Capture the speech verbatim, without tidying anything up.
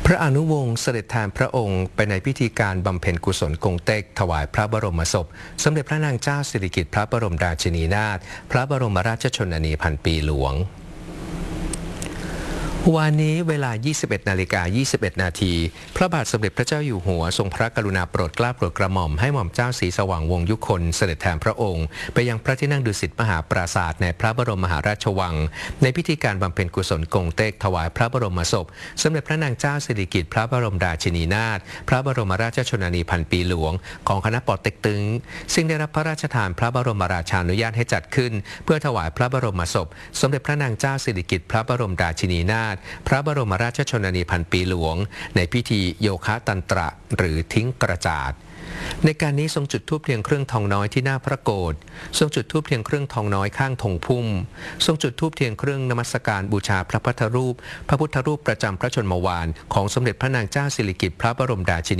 ระอนุวงศ์เสด็จแทนพระองค์ไปในพิธีการบำเพ็ญกุศลกงเต็กถวายพระบรมศพสมเด็จพระนางเจ้าสิริกิติ์พระบรมราชินีนาถพระบรมราชชนนีพันปีหลวงวันนี้เวลา ยี่สิบเอ็ดนาฬิกายี่สิบเอ็ด นาทีพระบาทสมเด็จพระเจ้าอยู่หัวทรงพระกรุณาโปรดเกล้าโปรดกระหม่อมให้หม่อมเจ้าศรีสว่างวงศ์ยุคลเสด็จแทนพระองค์ไปยังพระที่นั่งดุสิตมหาปราสาทในพระบรมมหาราชวังในพิธีการบำเพ็ญกุศลกงเต็กถวายพระบรมศพสมเด็จพระนางเจ้าสิริกิติ์พระบรมราชินีนาถพระบรมราชชนนีพันปีหลวงของคณะปอเต็กตึงซึ่งได้รับพระราชทานพระบรมราชานุญาตให้จัดขึ้นเพื่อถวายพระบรมศพสมเด็จพระนางเจ้าสิริกิติ์พระบรมราชินีนาถพระบรมราชชนนีพันปีหลวงในพิธีโยคะตันตระหรือทิ้งกระจาดในการนี้ทรงจุดธูปเทียนเครื่องทองน้อยที่หน้าพระโกฐทรงจุดธูปเทียนเครื่องทองน้อยข้างธงพุ่มทรงจุดธูปเทียนเครื่องนมัสการบูชาพระพุทธรูปพระพุทธรูปประจำพระชนมวาลของสมเด็จพระนางเจ้าสิริกิติ์พระบรมราชินี